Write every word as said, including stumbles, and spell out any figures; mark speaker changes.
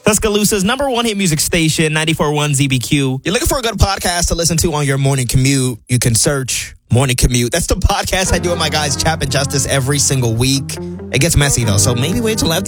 Speaker 1: Tuscaloosa's number one hit music station, ninety-four point one Z B Q.
Speaker 2: You're looking for a good podcast to listen to on your morning commute. You can search Morning Commute. That's the podcast I do with my guys, Chap and Justice, every single week. It gets messy, though, so maybe wait till after